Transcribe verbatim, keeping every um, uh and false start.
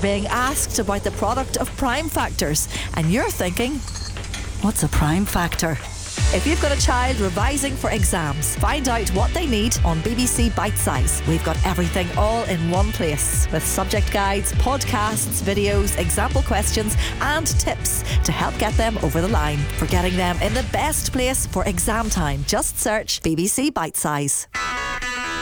being asked about the product of prime factors, and you're thinking, what's a prime factor? If you've got a child revising for exams, find out what they need on B B C Bite Size. We've got everything all in one place, with subject guides, podcasts, videos, example questions and tips to help get them over the line. For getting them in the best place for exam time, just search B B C Bite Size.